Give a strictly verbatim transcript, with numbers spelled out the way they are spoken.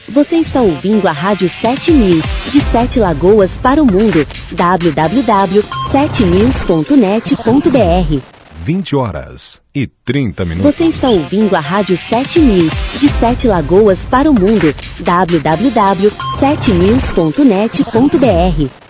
Você está ouvindo a Rádio sete News, de Sete Lagoas para o mundo. w w w ponto sete news ponto net ponto b r. vinte horas e trinta minutos. Você está ouvindo a Rádio sete News, de Sete Lagoas para o mundo. w w w ponto sete news ponto net ponto b r.